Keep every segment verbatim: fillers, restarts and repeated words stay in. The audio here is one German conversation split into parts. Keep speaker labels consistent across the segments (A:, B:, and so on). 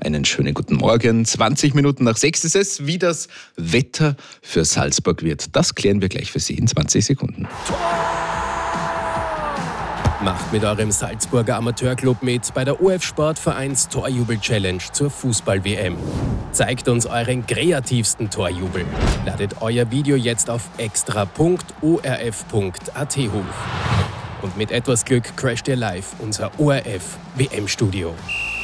A: Einen schönen guten Morgen. zwanzig Minuten nach sechs ist es, wie das Wetter für Salzburg wird. Das klären wir gleich für Sie in zwanzig Sekunden.
B: Macht mit eurem Salzburger Amateurclub mit bei der O F Sportvereins Torjubel-Challenge zur Fußball-W M. Zeigt uns euren kreativsten Torjubel. Ladet euer Video jetzt auf extra punkt o r f punkt a t hoch. Und mit etwas Glück crasht ihr live unser O R F-W M-Studio.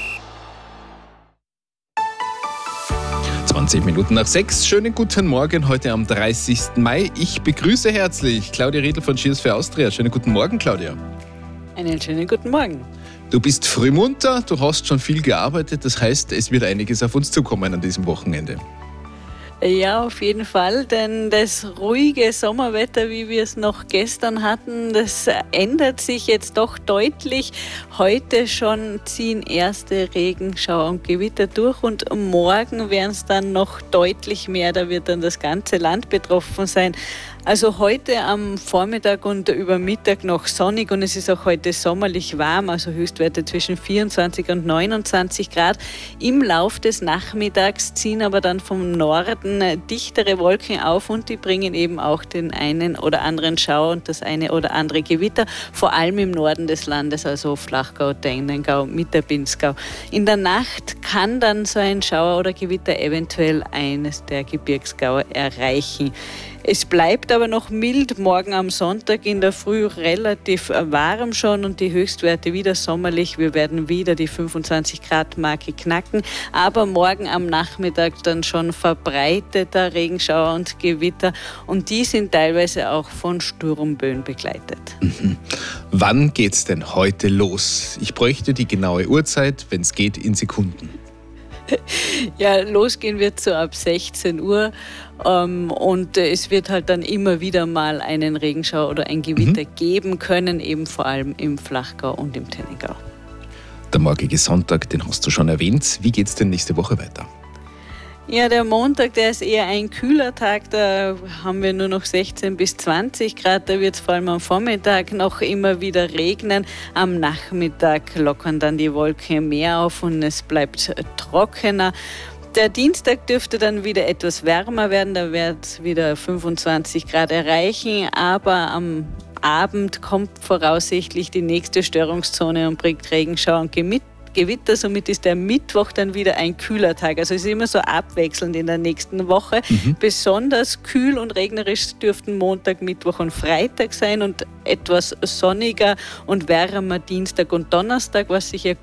A: zwanzig Minuten nach sechs. Schönen guten Morgen heute am dreißigsten Mai. Ich begrüße herzlich Claudia Riedl von Cheers für Austria. Schönen guten Morgen, Claudia.
C: Einen schönen guten Morgen.
A: Du bist frühmunter, du hast schon viel gearbeitet. Das heißt, es wird einiges auf uns zukommen an diesem Wochenende.
C: Ja, auf jeden Fall, denn das ruhige Sommerwetter, wie wir es noch gestern hatten, das ändert sich jetzt doch deutlich. Heute schon ziehen erste Regenschauer und Gewitter durch und morgen werden es dann noch deutlich mehr. Da wird dann das ganze Land betroffen sein. Also heute am Vormittag und über Mittag noch sonnig und es ist auch heute sommerlich warm, also Höchstwerte zwischen vierundzwanzig und neunundzwanzig Grad. Im Lauf des Nachmittags ziehen aber dann vom Norden dichtere Wolken auf und die bringen eben auch den einen oder anderen Schauer und das eine oder andere Gewitter, vor allem im Norden des Landes, also Flachgau, Deinengau, Mitterbinsgau. In der Nacht kann dann so ein Schauer oder Gewitter eventuell eines der Gebirgsgauer erreichen. Es bleibt aber noch mild, morgen am Sonntag in der Früh relativ warm schon und die Höchstwerte wieder sommerlich. Wir werden wieder die fünfundzwanzig Grad Marke knacken, aber morgen am Nachmittag dann schon verbreiteter Regenschauer und Gewitter und die sind teilweise auch von Sturmböen begleitet.
A: Mhm. Wann geht's denn heute los? Ich bräuchte die genaue Uhrzeit, wenn es geht, in Sekunden.
C: Ja, losgehen wird so ab sechzehn Uhr ähm, und äh, es wird halt dann immer wieder mal einen Regenschauer oder ein Gewitter mhm. geben können, eben vor allem im Flachgau und im Deinengau.
A: Der morgige Sonntag, den hast du schon erwähnt. Wie geht's denn nächste Woche weiter?
C: Ja, der Montag, der ist eher ein kühler Tag, da haben wir nur noch sechzehn bis zwanzig Grad, da wird es vor allem am Vormittag noch immer wieder regnen. Am Nachmittag lockern dann die Wolken mehr auf und es bleibt trockener. Der Dienstag dürfte dann wieder etwas wärmer werden, da wird es wieder fünfundzwanzig Grad erreichen, aber am Abend kommt voraussichtlich die nächste Störungszone und bringt Regenschauer und Gewitter. Gewitter, somit ist der Mittwoch dann wieder ein kühler Tag. Also es ist immer so abwechselnd in der nächsten Woche. Mhm. Besonders kühl und regnerisch dürften Montag, Mittwoch und Freitag sein und etwas sonniger und wärmer Dienstag und Donnerstag, was sich